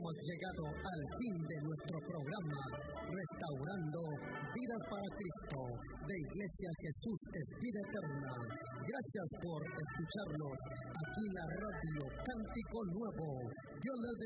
hemos llegado al fin de nuestro programa Restaurando Vidas para Cristo de Iglesia Jesús es Vida Eterna. Gracias por escucharnos aquí en la radio Cántico Nuevo. Dios les bendiga.